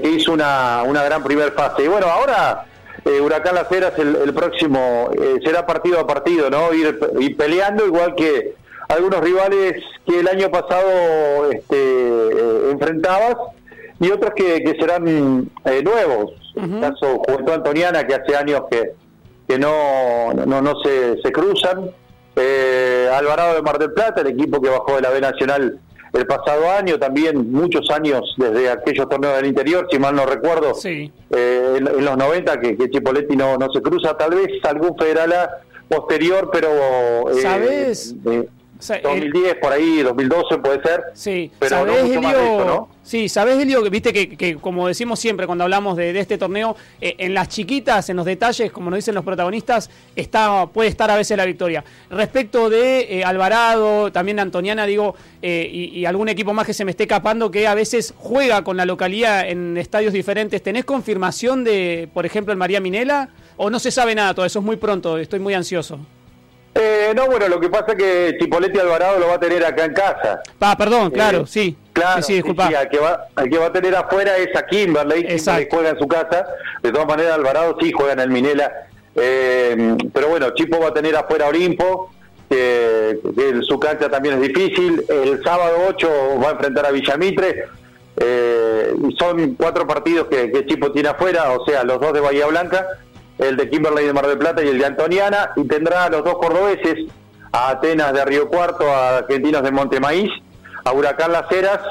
hizo una gran primer fase. Y bueno, ahora Huracán Las Heras el próximo será partido a partido, ¿no? Ir peleando, igual que algunos rivales que el año pasado enfrentabas y otros que serán nuevos. En el caso Juventud Antoniana, que hace años que no se cruzan. Alvarado de Mar del Plata, el equipo que bajó de la B Nacional el pasado año, también muchos años desde aquellos torneos del interior, si mal no recuerdo, sí. En los 90 que Chipoleti no se cruza, tal vez algún federal posterior, pero ¿sabes? 2010 por ahí, 2012 puede ser, sí. pero ¿Sabés, no mucho más de eso, ¿no? Sí, ¿sabés, Elio? Viste que como decimos siempre cuando hablamos de este torneo, en las chiquitas, en los detalles, como nos dicen los protagonistas, puede estar a veces la victoria. Respecto de Alvarado, también de Antoniana, digo, y algún equipo más que se me esté escapando, que a veces juega con la localía en estadios diferentes, ¿tenés confirmación de, por ejemplo, el María Minela? ¿O no se sabe nada todo eso? Es muy pronto, estoy muy ansioso. No, bueno, lo que pasa es que Chipoleti Alvarado lo va a tener acá en casa. Perdón, claro, sí. Claro, sí, disculpa. Sí, al que va a tener afuera es a Kimberley. Kimberley juega en su casa. De todas maneras, Alvarado sí juega en el Minela. Pero bueno, Chipo va a tener afuera a Olimpo, que su cancha también es difícil. El sábado 8 va a enfrentar a Villamitre. Son 4 partidos que Chipo tiene afuera, o sea, los 2 de Bahía Blanca, el de Kimberley de Mar del Plata y el de Antoniana, y tendrá a los 2 cordobeses, a Atenas de Río Cuarto, a Argentinos de Montemaíz, a Huracán Las Heras,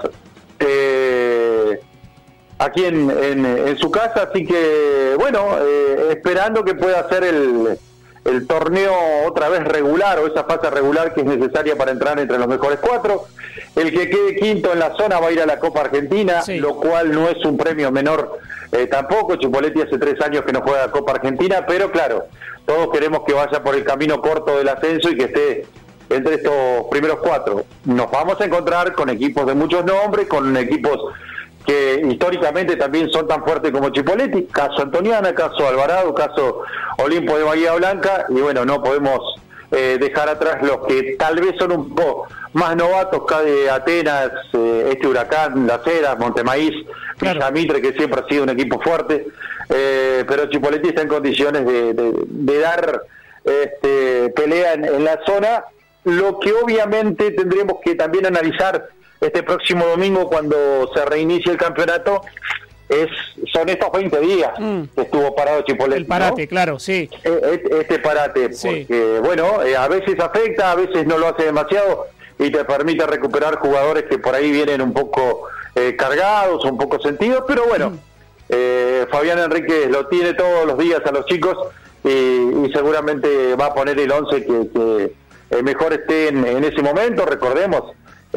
aquí en su casa, así que bueno, esperando que pueda hacer el torneo otra vez regular, o esa fase regular que es necesaria para entrar entre los mejores 4. El que quede quinto en la zona va a ir a la Copa Argentina, sí. Lo cual no es un premio menor tampoco. Chipoleti hace 3 años que no juega la Copa Argentina, pero claro, todos queremos que vaya por el camino corto del ascenso y que esté entre estos primeros 4. Nos vamos a encontrar con equipos de muchos nombres, con equipos que históricamente también son tan fuertes como Chipoleti, caso Antoniana, caso Alvarado, caso Olimpo de Bahía Blanca, y bueno, no podemos dejar atrás los que tal vez son un poco más novatos, de Atenas, Huracán, Las Heras, Montemaíz, claro. Villamitre, que siempre ha sido un equipo fuerte, pero Chipoleti está en condiciones de dar pelea en la zona, lo que obviamente tendremos que también analizar este próximo domingo cuando se reinicie el campeonato. Son estos 20 días que estuvo parado Chipoleti. El parate, ¿no? Claro, sí. Este parate, sí. Porque, bueno, a veces afecta, a veces no lo hace demasiado y te permite recuperar jugadores que por ahí vienen un poco cargados, un poco sentidos, pero bueno, Fabián Enríquez lo tiene todos los días a los chicos y seguramente va a poner el 11 que mejor esté en ese momento. Recordemos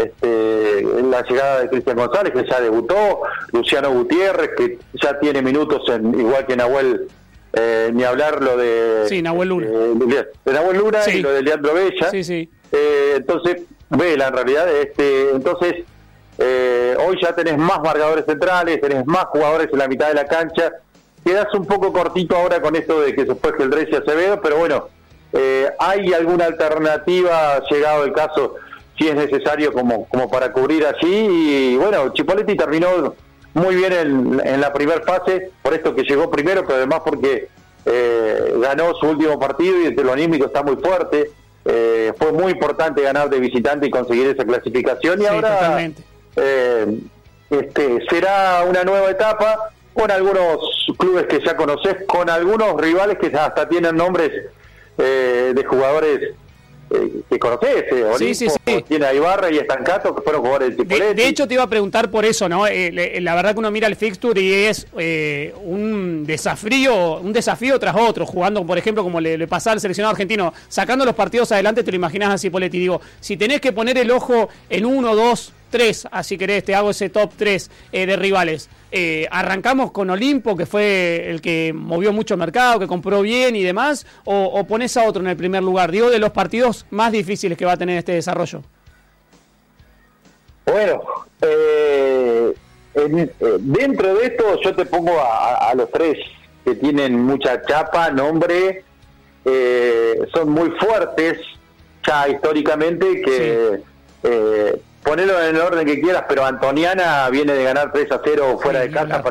la llegada de Cristian González, que ya debutó, Luciano Gutiérrez, que ya tiene minutos igual que Nahuel, ni hablar lo de Nahuel Luna, de Nahuel Luna, sí. Y lo de Leandro Bella, sí. Entonces Vela en realidad, entonces hoy ya tenés más marcadores centrales, tenés más jugadores en la mitad de la cancha, quedás un poco cortito ahora con esto de que se fue Geldrés y Acevedo, pero bueno, hay alguna alternativa llegado el caso, si es necesario, como para cubrir allí. Y bueno, Chipoleti terminó muy bien en la primera fase, por esto que llegó primero, pero además porque ganó su último partido y desde lo anímico está muy fuerte. Fue muy importante ganar de visitante y conseguir esa clasificación, y sí, ahora será una nueva etapa con algunos clubes que ya conoces, con algunos rivales que hasta tienen nombres de jugadores que conocés, Olimpo, sí. Tiene a Ibarra y Estancato, que fueron jugadores de Chipoleti. De hecho, te iba a preguntar por eso, ¿no? La verdad que uno mira el fixture y es un desafío tras otro, jugando, por ejemplo, como le pasaba al seleccionado argentino, sacando los partidos adelante, te lo imaginás a Chipoleti. Digo, si tenés que poner el ojo en 1, 2, 3, así querés, te hago ese top 3 de rivales. ¿Arrancamos con Olimpo, que fue el que movió mucho el mercado, que compró bien y demás, o ponés a otro en el primer lugar? Digo, de los partidos más difíciles que va a tener este desarrollo. Bueno, dentro de esto yo te pongo a los 3 que tienen mucha chapa, nombre, son muy fuertes ya históricamente, que ponelo en el orden que quieras, pero Antoniana viene de ganar 3-0 fuera de casa.